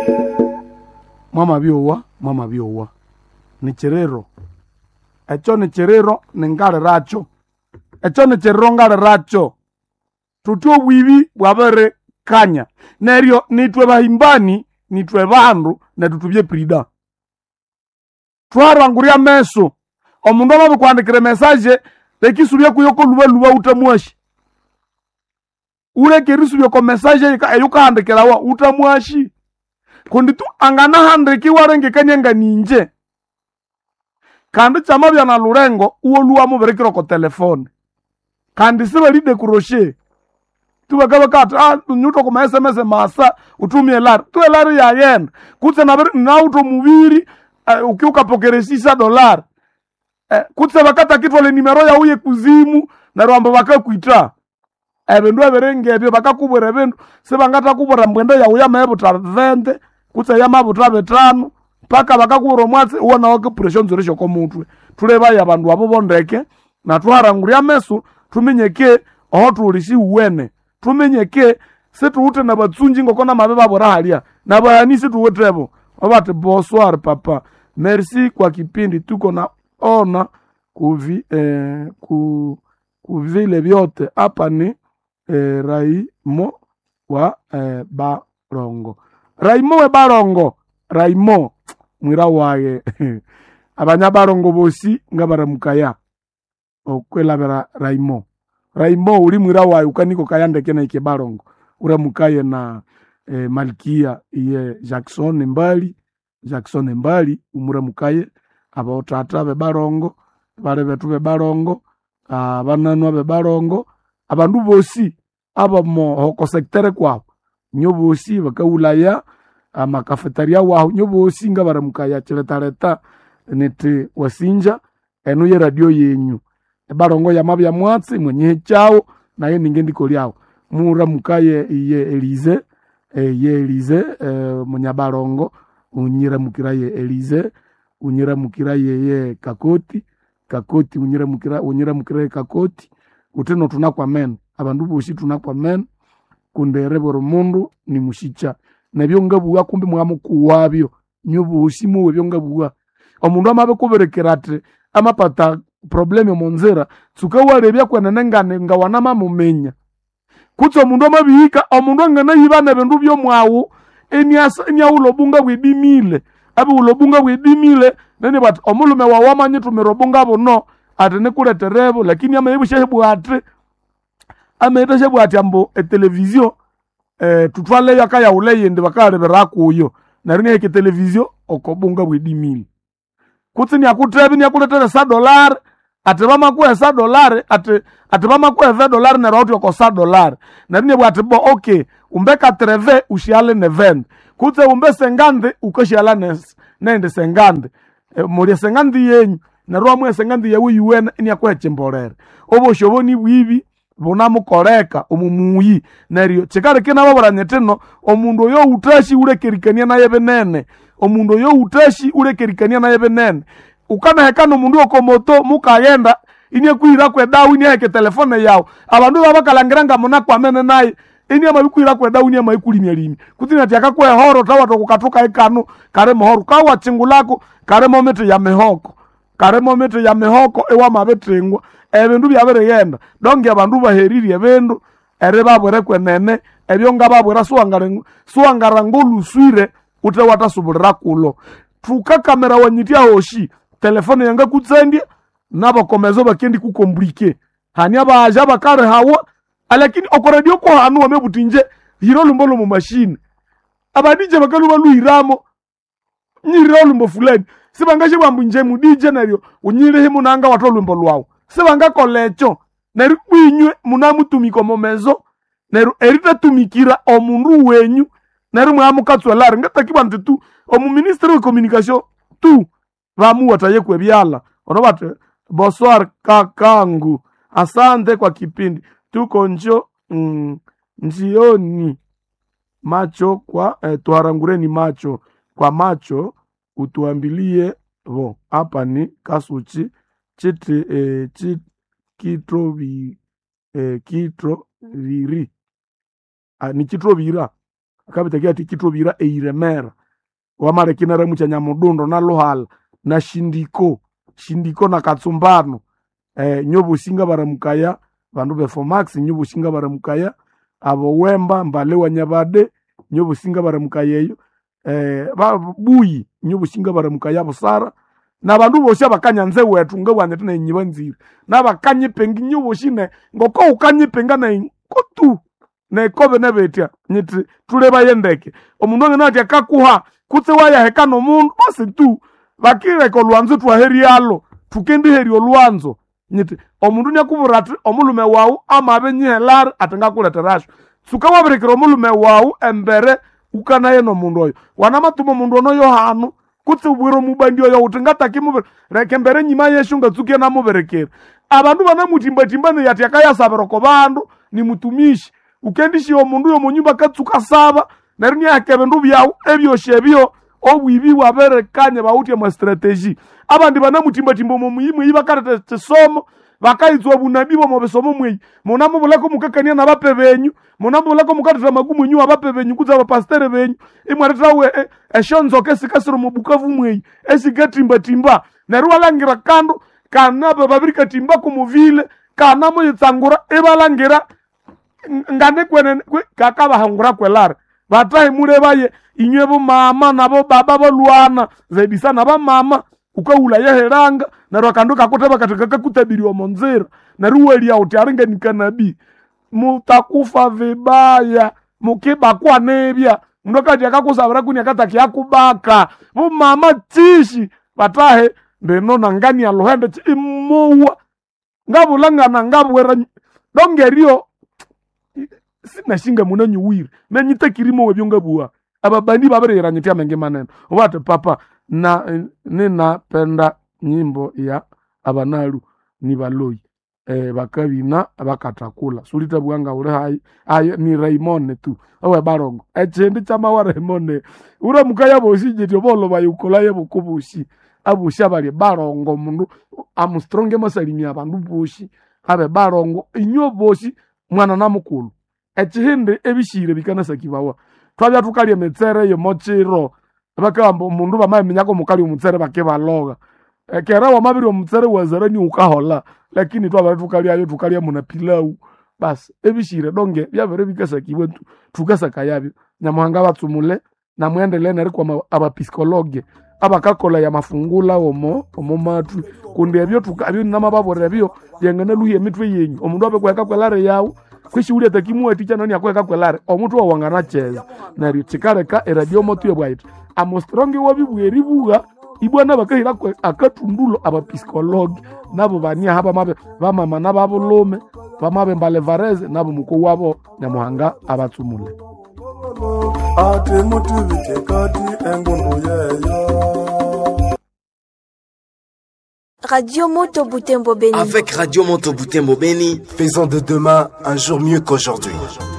mama biowa nicherero echo nicherero ningale racho echo nicherero ngale racho tutyo bwibi bwabere kanya neryo nitwe bahimbani nitwe bandu netutubye prida twaranguria meso omundu amabe kwandikira message tekisubye kuyoko luba utamwashi ureke risubye ko message eyukahandikira wa utamwashi kundi tu angana handiki warenge kanyanga ninje kandi chamabya na lurengo uwo luwa muberekiro ko telefone kandi siba lide kuroshe tubakaba kata nyuto ko SMS masa utumie lar tu lar ya yen kutse na auto mubiri ukiuka pokeresisa $, kutse bakata kitwa le nimero ya uye kuzimu na rwamba bakakuita ebendu aberenge byo bakakubura ebendu sebangata kubura mbwendo ya uya mabuta 20 kutse ya mabuta 5 paka bakakubura mwatsi uona wake pressure nzoresho ko mutwe tuleba ya bandu abo bondeke na twaranguria mesu tumenyeke aho tulisi uwene tumenyeke setuute na batsunji ngokona mabeba bora halia na bayanisi tuwetebo obate bonsoir papa merci kwa kipindi tuko na ona kuvile vyote hapa ni Raimo wa Barongo Raimo we Barongo Raimo mwira waye abanya Barongo bosi ngabaramukaya okwela bera Raimo uri mwira waye ukaniko kayandeke na ike Barongo uramukaye na Malkia iye Jackson Mbali umuramukaye abaotata be Barongo bale betu be Barongo abananwa be Barongo abandu bosi abamo hoko sektere kwabo nyobosi bakaulaya amakafetaria waho nyobosi ngabaramukaya chiletaleta nete wasinja enu ye radio yenyu Barongo ya mabya mwatsi mwenye chao naye ningendiko lyao muramukaye iye Elize munyabarongo unyira mukiraye Elize unyira mukiraye ye kakoti unyira mukiraye kakoti uteno tunakwa men abandu boshi tunakwa men kundere boro mundu ni mushicha nabyo ngabuwa kumbi mwamukuwabyo nyobushi muwe byo ngabuwa omundu amabe kuberekerate amapata probleme monzera tsukawarebya kwenenengane ngawanama mumenya kutso omundu amabihika omundu ngana yibana bendu byo mwawu enya ulobunga bwidimile abi ulobunga bwidimile nene bat omulume wa wamanye tumirobunga bono atene kuleterebo lakini amebushe bwate ametashe bwate ambo television tutwale yakaya uleyende bakale berakuyo narine ke television okobunga bwidimile kutsi ni akutrebi ni akuletera $, atebama ku $, atebama ku $, na rauti yako $. Na nini bwati bo okay umbeka treve ushiale ne vend kutse umbe sengande ukoshiala nende sengande muri sengandi yenyu na roamwe sengandi yawe yuwena ni akweche mborere obo shoboni bwibi bonamukoreka omumuyi nario chekare kena babaranyeteno omundu yo utashi urekerikania naye benene omundu yo utashi urekerikania naye benene ukana hekano mundu okomoto mukagenda inie kuira kwe dawu inie heke telefone yao abandu babakalangiranga mona kwa mene naye inie mabikuira kwe dawu inie maikulimya limi kutina tiaka kwe horo tawato kukatuka ekanu kare mohoro kawa chingulako kare momete ya mehoko ewa mabetengwa ebindu byabere yenda donge abandu baheriri ebindu ere babwere kwenene ebyonga babwera suangara ngolu swire ute watasubulira kulo tuka kamera wanyitia hoshi telefone yanga kutsendia nabo komezo bakendi kukomplike hanya baja bakare hawa lakini okoradio ko hanu wamebutinje hiro lumbolo mu machine abadije bakalu baluiramo nyiro lumbo fulani sibangaje bambunje mu DJ naryo unyire himu nanga wato lumbo lwawo sibanga kolecho neri kwinywe munamutumiko momezo neri erita tumikira omundu wenyu neri mwamukatswalare ngatakiba ntitu omu ministre de communication tu vamu wataye kwebyala onobate bonsoir kakangu asante kwa kipindi tuko njioni macho kwa tuharangureni macho kwa macho utuambilie bo hapa ni kasuchi chiti kitro viri ni kitro vira akabitakia ati kitobira eiremera wamare kinara mucha nyamudundo na luhala na shindiko na katsumbano nyobo singa baramukaya bandu be Fomax nyobo singa baramukaya abo Wemba Mbale wa Nyabade nyobo singa baramukaya yo buyi nyobo singa baramukaya Busara na bandu bose bakanyanze wetu ngabwane tena nyibanzira na bakanye pengi nyobo shine ngoko ukanye penga na kotu na kobe na betia nyiti tuleba yendeke omundu ngena ati akakuha kutse waya hekano mundu basi tu bakire ko lwanzo twaheri yalo tukendi heri olwanzo nyiti omundu nyakubura ati omulume wawu amabe nyihelar atanga kuleterasho suka wabirekera omulume wawu embere ukanaye no mundu oyo wanamatuma mundu ono yo hanu kutse ubwiro mubandi oyo utingataki mubere rekembere nyima yeshu ngatsuke na muberekera abandu banamutimba ne yati akayasabero ko bandu ni mutumishi ukendishi omundu yo munyumba katsuka saba narini akebe ndu byawu ebyo obwibi waberekanye bawutie ma strategy abandi banamutimba mu muyimu yibakarate tsomo bakaizwa bunabi bo mobesomo mweyi munamu bulako mukakania na bape benyu munamu bulako mukatata magumu nyu abape benyu kuza ba pasteur benyu imwareta we eshonzo kesikasiro mu Bukavu mweyi esigatimba na ruwalangira kando kana babirika timba ku muvile kana mo yitsangura ebalangira ngane kwene kakaba hangura kwelare batahe mure baye inywebo mama nabo baba bolwana zebisa na ba mama ukawula yeheranga na rwakanduka kuteba katika kutabiriwa monzera na ruweli ya utiaringa nikanabi mutakufa vibaya mukiba kwa nebya mnokaje akakusabira kuni akataki yakubaka bo mama tishi batahe beno nangani alohende imuwa ngabulangana ngabwera dongerio sinashinga munanyu wiri menyite kirimo webyonga buwa ababandi baberera nyitia menge maneno obate papa na ninapenda nyimbo ya abanalu ni baloyi bakabina bakatakula sulita bwanga ule hayi ni Raymond tu owe barongo echende chama wa Raymond ura mukaya boshije tobolo bayukola yebukubushi abusha bali barongo mundu amstronge masalimia abandu boshi abe barongo inyo boshi mwana namukulu echihinde ebishire bikana sakibawa twabya tukalye metsere yo mochiro bakambo mundu bamamenyako mukali umutsere bakebaloga kera wa mabiri omutsere wazarani ukahola lakini twabya tukalya muna pilau bas ebishire donge byabere bikasa kibwentu tukasaka yabyo nyamuhanga batsumule na muendelee nari kwa abapsikologe abakakola ya mafungula omo matu kundi ebyo tukabyo namababore ebyo yengene luye mitwe yenyu omundu abekweka kwelare yawo kwishuri atakimuwa ticha nani akweka kwelare omuntu wa wangana cheza nari tikareka eradio motu yebwaito amostronge wabibweribuga ibwana bakahira akatundulo abapsikologe nabo bania haba mabe bamama nababulume bamabe mbale vareze nabo muko wabo nyamuhanga abatsumule ate mutu bitekati engundu yeyo. Radio Moto Butembo Beni. Avec Radio Moto Butembo Beni, faisons de demain un jour mieux qu'aujourd'hui.